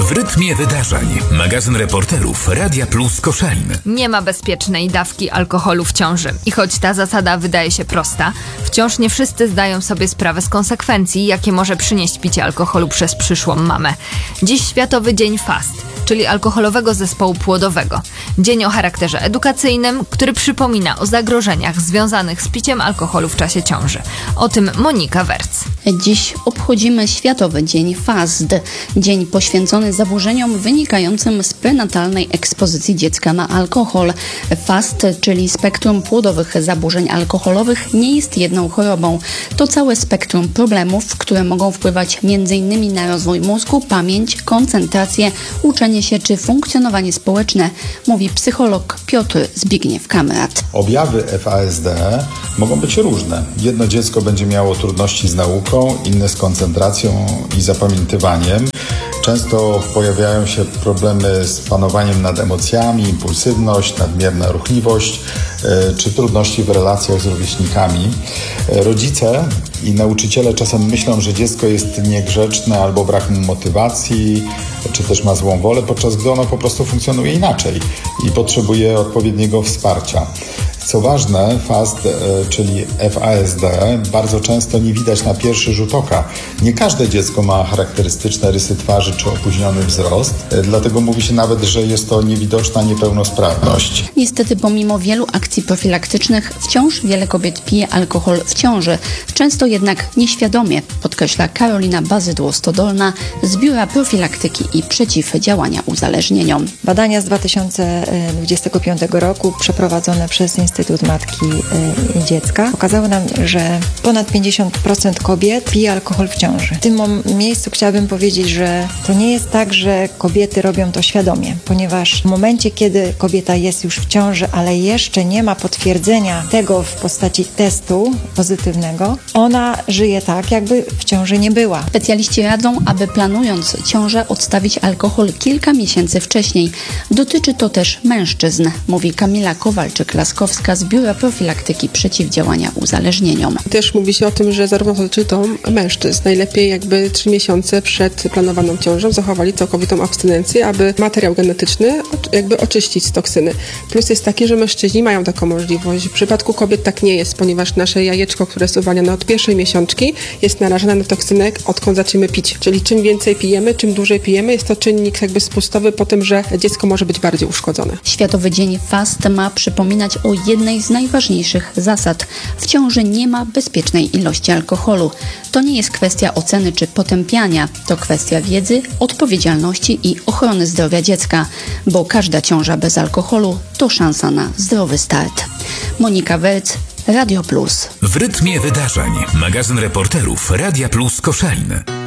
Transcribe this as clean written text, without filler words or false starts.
W rytmie wydarzeń. Magazyn reporterów Radia Plus Koszalin. Nie ma bezpiecznej dawki alkoholu w ciąży. I choć ta zasada wydaje się prosta, wciąż nie wszyscy zdają sobie sprawę z konsekwencji, jakie może przynieść picie alkoholu przez przyszłą mamę. Dziś Światowy Dzień FAST, czyli alkoholowego zespołu płodowego. Dzień o charakterze edukacyjnym, który przypomina o zagrożeniach związanych z piciem alkoholu w czasie ciąży. O tym Monika Werc. Dziś obchodzimy Światowy Dzień FAST, dzień poświęcony zaburzeniom wynikającym z prenatalnej ekspozycji dziecka na alkohol. FAST, czyli spektrum płodowych zaburzeń alkoholowych, nie jest jedną chorobą. To całe spektrum problemów, które mogą wpływać m.in. na rozwój mózgu, pamięć, koncentrację, uczenie się czy funkcjonowanie społeczne, mówi psycholog Piotr Zbigniew-Kamrat. Objawy FASD mogą być różne. Jedno dziecko będzie miało trudności z nauką, inne z koncentracją i zapamiętywaniem. Często pojawiają się problemy z panowaniem nad emocjami, impulsywność, nadmierna ruchliwość czy trudności w relacjach z rówieśnikami. Rodzice i nauczyciele czasem myślą, że dziecko jest niegrzeczne albo brak mu motywacji, czy też ma złą wolę, podczas gdy ono po prostu funkcjonuje inaczej i potrzebuje odpowiedniego wsparcia. Co ważne, FAST, czyli FASD, bardzo często nie widać na pierwszy rzut oka. Nie każde dziecko ma charakterystyczne rysy twarzy czy opóźniony wzrost, dlatego mówi się nawet, że jest to niewidoczna niepełnosprawność. Niestety pomimo wielu akcji profilaktycznych wciąż wiele kobiet pije alkohol w ciąży. Często jednak nieświadomie, podkreśla Karolina Bazydło-Stodolna z Biura Profilaktyki i Przeciwdziałania Uzależnieniom. Badania z 2025 roku przeprowadzone przez Instytut Matki i Dziecka pokazały nam, że ponad 50% kobiet pije alkohol w ciąży. W tym miejscu chciałabym powiedzieć, że to nie jest tak, że kobiety robią to świadomie, ponieważ w momencie, kiedy kobieta jest już w ciąży, ale jeszcze nie ma potwierdzenia tego w postaci testu pozytywnego, ona żyje tak, jakby w ciąży nie była. Specjaliści radzą, aby planując ciążę odstawić alkohol kilka miesięcy wcześniej. Dotyczy to też mężczyzn, mówi Kamila Kowalczyk-Laskowska z Biura Profilaktyki Przeciwdziałania Uzależnieniom. Też mówi się o tym, że zarówno dotyczy to mężczyzn. Najlepiej jakby 3 miesiące przed planowaną ciążą zachowali całkowitą abstynencję, aby materiał genetyczny jakby oczyścić z toksyny. Plus jest taki, że mężczyźni mają taką możliwość. W przypadku kobiet tak nie jest, ponieważ nasze jajeczko, które jest uwalniane od pierwszej miesiączki, jest narażone na toksynę, odkąd zaczniemy pić. Czyli czym więcej pijemy, czym dłużej pijemy, jest to czynnik jakby spustowy po tym, że dziecko może być bardziej uszkodzone. Światowy Dzień FAST ma przypominać o jednej z najważniejszych zasad. W ciąży nie ma bezpiecznej ilości alkoholu. To nie jest kwestia oceny czy potępiania. To kwestia wiedzy, odpowiedzialności i ochrony zdrowia dziecka, bo każda ciąża bez alkoholu to szansa na zdrowy start. Monika Werc, Radio Plus. W rytmie wydarzeń. Magazyn reporterów Radia Plus Koszalin.